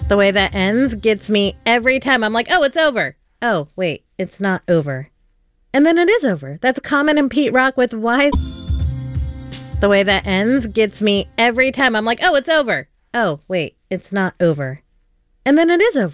The way that ends gets me every time. I'm like, oh, it's over. Oh, wait, it's not over. And then it is over. That's Common and Pete Rock with Why. The way that ends gets me every time. I'm like, oh, it's over. Oh, wait, it's not over. And then it is over.